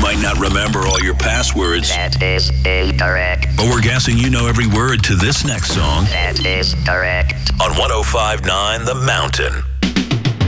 might not remember all your passwords. That is incorrect. But we're guessing you know every word to this next song. That is correct. On 105.9 The Mountain.